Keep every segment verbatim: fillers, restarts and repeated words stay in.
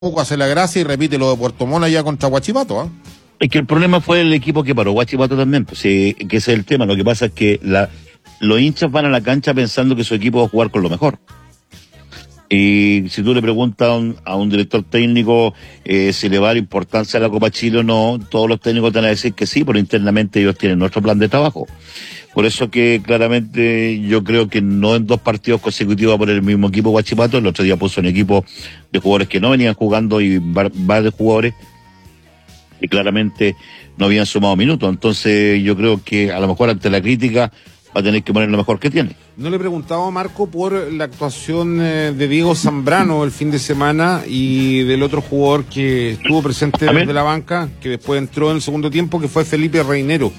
hace la gracia y repite lo de Puerto Montt allá contra Huachipato, ¿eh? Es que el problema fue el equipo que paró, Huachipato también, pues, sí, que ese es el tema. Lo que pasa es que la, los hinchas van a la cancha pensando que su equipo va a jugar con lo mejor. Y si tú le preguntas a un, a un director técnico eh, si le va a dar importancia a la Copa Chile o no, todos los técnicos te van a decir que sí, pero internamente ellos tienen nuestro plan de trabajo. Por eso que claramente yo creo que no en dos partidos consecutivos va a poner el mismo equipo Huachipato. El otro día puso un equipo de jugadores que no venían jugando y varios jugadores que claramente no habían sumado minutos. Entonces yo creo que a lo mejor ante la crítica va a tener que poner lo mejor que tiene. No le preguntaba a Marco por la actuación eh, de Diego Zambrano el fin de semana y del otro jugador que estuvo presente desde la banca, que después entró en el segundo tiempo, que fue Felipe Reinero.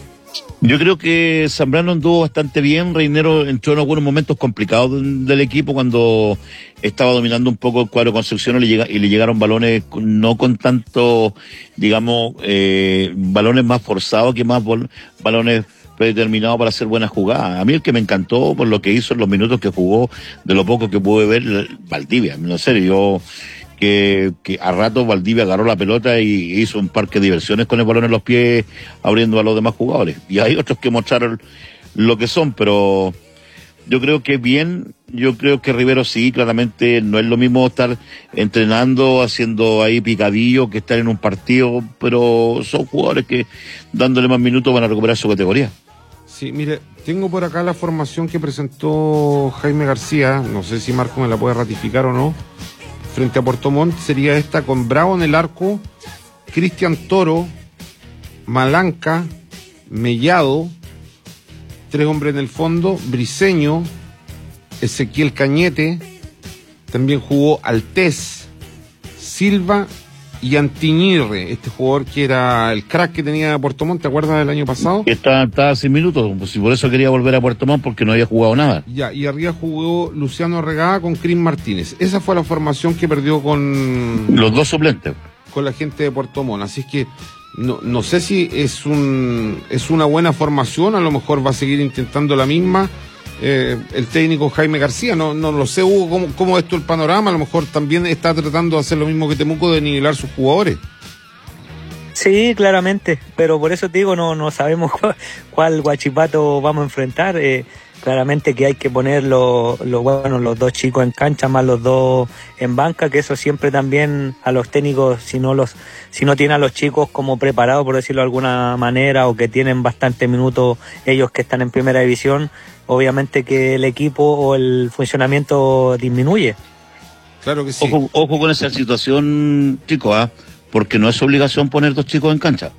Yo creo que Zambrano anduvo bastante bien. Reinero entró en algunos momentos complicados del equipo cuando estaba dominando un poco el cuadro de Concepción y le, llega, y le llegaron balones no con tanto, digamos, eh, balones más forzados que más bol, balones predeterminados para hacer buenas jugadas. A mí el que me encantó por lo que hizo en los minutos que jugó, de lo poco que pude ver, Valdivia. No sé, yo... Que, que a rato Valdivia agarró la pelota y hizo un parque de diversiones con el balón en los pies, abriendo a los demás jugadores. Y hay otros que mostraron lo que son, pero yo creo que bien, yo creo que Rivero sí, claramente no es lo mismo estar entrenando, haciendo ahí picadillo, que estar en un partido, pero son jugadores que dándole más minutos van a recuperar su categoría. Sí, mire, tengo por acá la formación que presentó Jaime García, no sé si Marco me la puede ratificar o no. Frente a Puerto Montt sería esta con Bravo en el arco, Cristian Toro, Malanca, Mellado, tres hombres en el fondo, Briseño, Ezequiel Cañete, también jugó Altés, Silva y Antiñirre, este jugador que era el crack que tenía Puerto Montt, ¿te acuerdas del año pasado? Estaba, estaba sin minutos, pues, y por eso quería volver a Puerto Montt porque no había jugado nada. Ya, y arriba jugó Luciano Regada con Cris Martínez. Esa fue la formación que perdió con... Los dos suplentes. Con la gente de Puerto Montt, así es que no, no sé si es un es una buena formación, a lo mejor va a seguir intentando la misma. Eh, el técnico Jaime García, no no lo sé, Hugo, cómo, cómo es esto el panorama, a lo mejor también está tratando de hacer lo mismo que Temuco, de nivelar sus jugadores. Sí, claramente, pero por eso te digo, no no sabemos cuál, cuál Huachipato vamos a enfrentar. Eh, claramente que hay que poner lo, lo, bueno, los dos chicos en cancha más los dos en banca, que eso siempre también a los técnicos, si no los si no tienen a los chicos como preparados, por decirlo de alguna manera, o que tienen bastante minutos ellos que están en primera división, obviamente que el equipo o el funcionamiento disminuye. Claro que sí. Ojo, ojo con esa situación, chicos, ¿ah? ¿eh? Porque no es obligación poner dos chicos en cancha.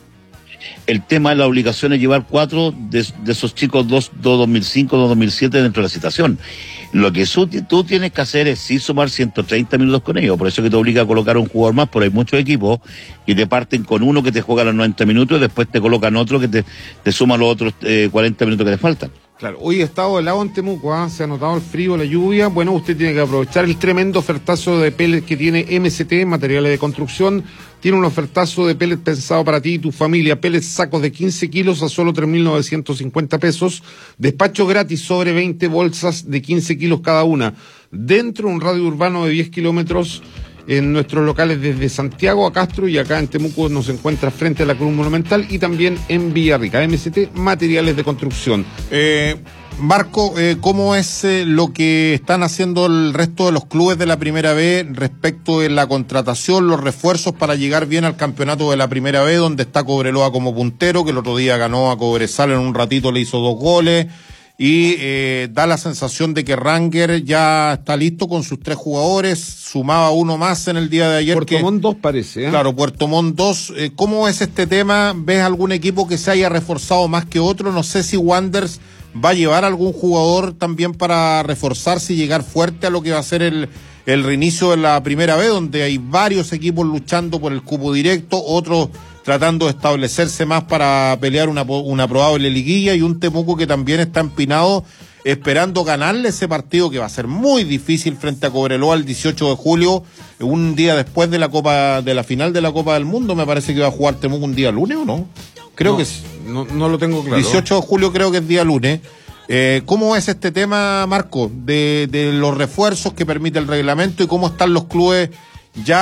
El tema de la obligación es llevar cuatro de, de esos chicos, dos, dos dos mil cinco, dos dos mil siete dentro de la citación. Lo que su, tú tienes que hacer es sí sumar ciento treinta minutos con ellos, por eso que te obliga a colocar un jugador más, pero hay muchos equipos que te parten con uno que te juega los noventa minutos y después te colocan otro que te, te suma los otros eh, cuarenta minutos que te faltan. Claro, hoy ha estado helado en Temuco, ¿eh? Se ha notado el frío, la lluvia. Bueno, usted tiene que aprovechar el tremendo ofertazo de pellets que tiene M C T, materiales de construcción. Tiene un ofertazo de pellets pensado para ti y tu familia. Pellets sacos de quince kilos a solo tres mil novecientos cincuenta pesos. Despacho gratis sobre veinte bolsas de quince kilos cada una. Dentro un radio urbano de diez kilómetros en nuestros locales desde Santiago a Castro, y acá en Temuco nos encuentra frente a la Cruz Monumental y también en Villarrica. M C T, materiales de construcción. Eh, Marco, eh, ¿cómo es eh, lo que están haciendo el resto de los clubes de la Primera B respecto de la contratación, los refuerzos para llegar bien al campeonato de la Primera B, donde está Cobreloa como puntero, que el otro día ganó a Cobresal, en un ratito le hizo dos goles? Y eh, da la sensación de que Ranger ya está listo con sus tres jugadores, sumaba uno más en el día de ayer. Puerto Montt dos parece, ¿eh? Claro, Puerto Montt dos. Eh, ¿Cómo es este tema? ¿Ves algún equipo que se haya reforzado más que otro? No sé si Wanderers va a llevar algún jugador también para reforzarse y llegar fuerte a lo que va a ser el, el reinicio de la Primera B, donde hay varios equipos luchando por el cupo directo, otros tratando de establecerse más para pelear una, una probable liguilla, y un Temuco que también está empinado esperando ganarle ese partido que va a ser muy difícil frente a Cobreloa el dieciocho de julio, un día después de la Copa, de la final de la Copa del Mundo. Me parece que va a jugar Temuco un día lunes, ¿o no? Creo no, que sí. No, no lo tengo claro. dieciocho de julio creo que es día lunes. Eh, ¿Cómo es este tema, Marco, de, de los refuerzos que permite el reglamento y cómo están los clubes Ya